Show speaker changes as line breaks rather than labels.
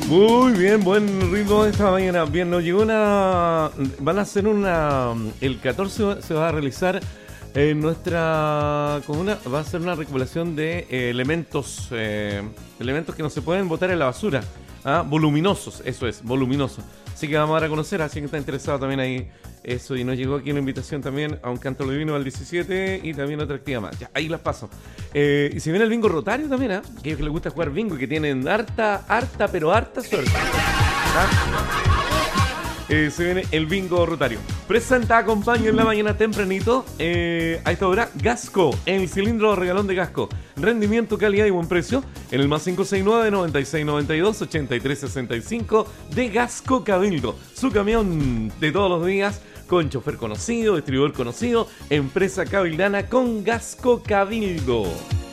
Muy bien, buen ritmo esta mañana. Bien, nos llegó una... Van a hacer una... El 14 se va a realizar en nuestra comuna. Va a ser una recopilación de elementos que no se pueden botar en la basura. Voluminosos, eso es, voluminosos. Así que vamos a dar a conocer, así que está interesado también ahí eso. Y nos llegó aquí una invitación también a un canto de vino al 17 y también otra actividad más. Ya, ahí las paso. Y si viene el bingo rotario también, aquellos que les gusta jugar bingo y que tienen harta suerte. Se viene el bingo rotario. Presenta, acompaña en la mañana tempranito, a esta hora, Gasco, el cilindro regalón de Gasco. Rendimiento, calidad y buen precio en el más 569-9692-8365 de Gasco Cabildo. Su camión de todos los días con chofer conocido, distribuidor conocido, empresa cabildana con Gasco Cabildo.